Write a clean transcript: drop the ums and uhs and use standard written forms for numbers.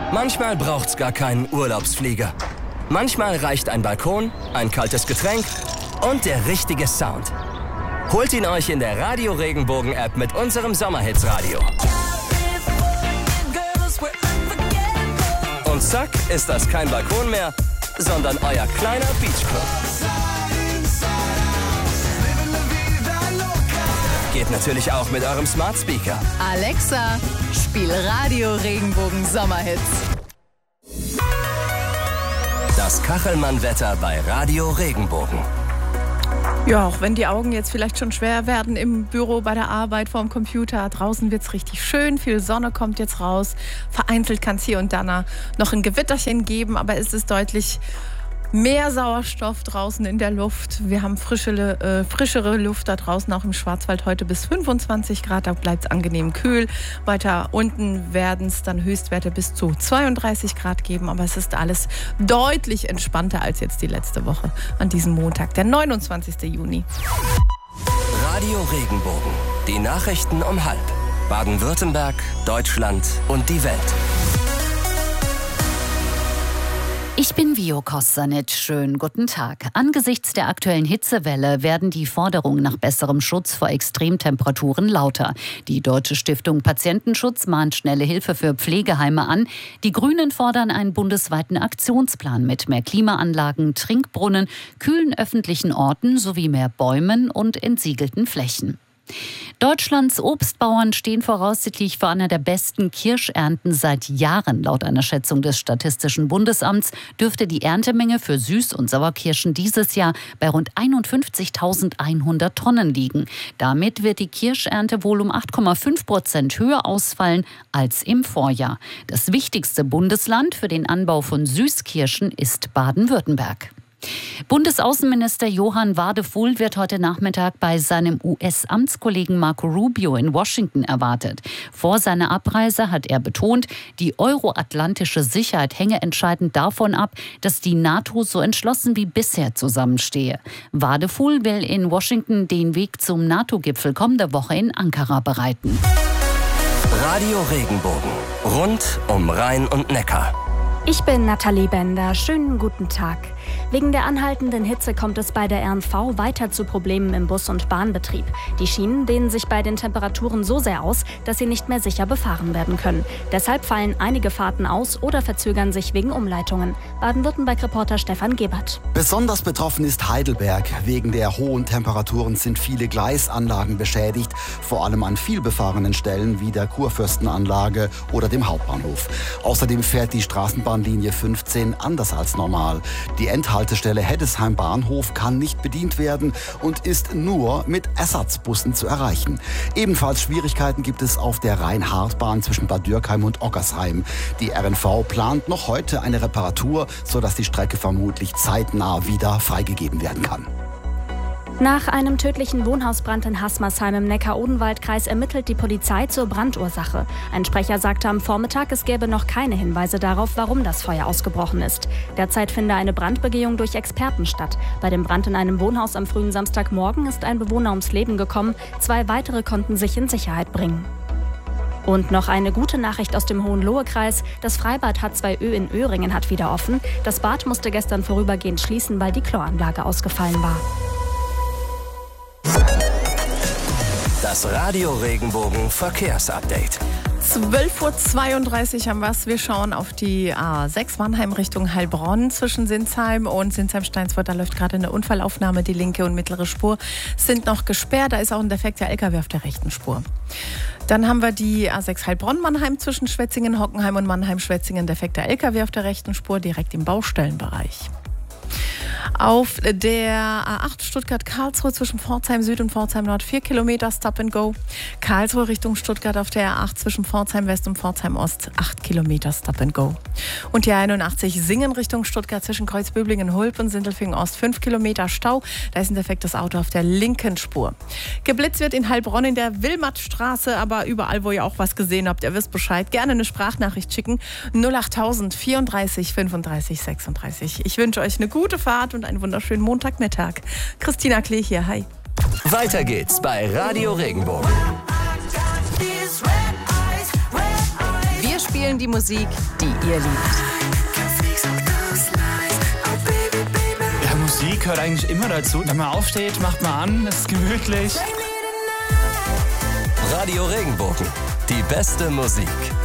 Manchmal braucht's gar keinen Urlaubsflieger. Manchmal reicht ein Balkon, ein kaltes Getränk und der richtige Sound. Holt ihn euch in der Radio Regenbogen App mit unserem Sommerhits-Radio. Und zack, ist das kein Balkon mehr, sondern euer kleiner Beachclub. Geht natürlich auch mit eurem Smart Speaker. Alexa, spiel Radio Regenbogen Sommerhits. Das Kachelmann-Wetter bei Radio Regenbogen. Ja, auch wenn die Augen jetzt vielleicht schon schwer werden im Büro, bei der Arbeit, vorm Computer. Draußen wird es richtig schön, viel Sonne kommt jetzt raus. Vereinzelt kann es hier und da noch ein Gewitterchen geben, aber es ist deutlich mehr Sauerstoff draußen in der Luft. Wir haben frischere Luft da draußen, auch im Schwarzwald heute bis 25 Grad. Da bleibt es angenehm kühl. Weiter unten werden es dann Höchstwerte bis zu 32 Grad geben. Aber es ist alles deutlich entspannter als jetzt die letzte Woche an diesem Montag, der 29. Juni. Radio Regenbogen. Die Nachrichten um 12:30. Baden-Württemberg, Deutschland und die Welt. Ich bin Vio Kostanic. Schönen guten Tag. Angesichts der aktuellen Hitzewelle werden die Forderungen nach besserem Schutz vor Extremtemperaturen lauter. Die Deutsche Stiftung Patientenschutz mahnt schnelle Hilfe für Pflegeheime an. Die Grünen fordern einen bundesweiten Aktionsplan mit mehr Klimaanlagen, Trinkbrunnen, kühlen öffentlichen Orten sowie mehr Bäumen und entsiegelten Flächen. Deutschlands Obstbauern stehen voraussichtlich vor einer der besten Kirschernten seit Jahren. Laut einer Schätzung des Statistischen Bundesamts dürfte die Erntemenge für Süß- und Sauerkirschen dieses Jahr bei rund 51.100 Tonnen liegen. Damit wird die Kirschernte wohl um 8,5% höher ausfallen als im Vorjahr. Das wichtigste Bundesland für den Anbau von Süßkirschen ist Baden-Württemberg. Bundesaußenminister Johann Wadefuhl wird heute Nachmittag bei seinem US-Amtskollegen Marco Rubio in Washington erwartet. Vor seiner Abreise hat er betont, die euroatlantische Sicherheit hänge entscheidend davon ab, dass die NATO so entschlossen wie bisher zusammenstehe. Wadefuhl will in Washington den Weg zum NATO-Gipfel kommende Woche in Ankara bereiten. Radio Regenbogen. Rund um Rhein und Neckar. Ich bin Nathalie Bender. Schönen guten Tag. Wegen der anhaltenden Hitze kommt es bei der RNV weiter zu Problemen im Bus- und Bahnbetrieb. Die Schienen dehnen sich bei den Temperaturen so sehr aus, dass sie nicht mehr sicher befahren werden können. Deshalb fallen einige Fahrten aus oder verzögern sich wegen Umleitungen. Baden-Württemberg-Reporter Stefan Gebert. Besonders betroffen ist Heidelberg. Wegen der hohen Temperaturen sind viele Gleisanlagen beschädigt, vor allem an vielbefahrenen Stellen wie der Kurfürstenanlage oder dem Hauptbahnhof. Außerdem fährt die Straßenbahnlinie 15 anders als normal. Die Endhaltestelle Heddesheim Bahnhof kann nicht bedient werden und ist nur mit Ersatzbussen zu erreichen. Ebenfalls Schwierigkeiten gibt es auf der Rhein-Hart-Bahn zwischen Bad Dürkheim und Ockersheim. Die RNV plant noch heute eine Reparatur, sodass die Strecke vermutlich zeitnah wieder freigegeben werden kann. Nach einem tödlichen Wohnhausbrand in Haßmersheim im Neckar-Odenwald-Kreis ermittelt die Polizei zur Brandursache. Ein Sprecher sagte am Vormittag, es gäbe noch keine Hinweise darauf, warum das Feuer ausgebrochen ist. Derzeit finde eine Brandbegehung durch Experten statt. Bei dem Brand in einem Wohnhaus am frühen Samstagmorgen ist ein Bewohner ums Leben gekommen. 2 weitere konnten sich in Sicherheit bringen. Und noch eine gute Nachricht aus dem Hohenlohe-Kreis. Das Freibad H2Ö in Öhringen hat wieder offen. Das Bad musste gestern vorübergehend schließen, weil die Kloranlage ausgefallen war. Das Radio Regenbogen Verkehrsupdate. 12:32 Uhr haben wir es. Wir schauen auf die A6 Mannheim Richtung Heilbronn zwischen Sinsheim und Sinsheim-Steinsfurt. Da läuft gerade eine Unfallaufnahme. Die linke und mittlere Spur sind noch gesperrt. Da ist auch ein defekter LKW auf der rechten Spur. Dann haben wir die A6 Heilbronn-Mannheim zwischen Schwetzingen, Hockenheim und Mannheim-Schwetzingen. Defekter LKW auf der rechten Spur direkt im Baustellenbereich. Auf der A8 Stuttgart-Karlsruhe zwischen Pforzheim Süd und Pforzheim Nord 4 Kilometer Stop and Go. Karlsruhe Richtung Stuttgart auf der A8 zwischen Pforzheim West und Pforzheim Ost 8 Kilometer Stop and Go. Und die A81 Singen Richtung Stuttgart zwischen Kreuzböblingen, Hulp und Sindelfingen Ost 5 Kilometer Stau. Da ist ein defektes Auto auf der linken Spur. Geblitzt wird in Heilbronn in der Wilmattstraße, aber überall, wo ihr auch was gesehen habt, ihr wisst Bescheid. Gerne eine Sprachnachricht schicken. 08000 34 35 36. Ich wünsche euch eine gute Fahrt und einen wunderschönen Montagmittag. Christina Klee hier, hi. Weiter geht's bei Radio Regenbogen. Wir spielen spielen die Musik, die ihr liebt. Ja, Musik gehört eigentlich immer dazu. Wenn man aufsteht, macht man an, es ist gemütlich. Radio Regenbogen, die beste Musik.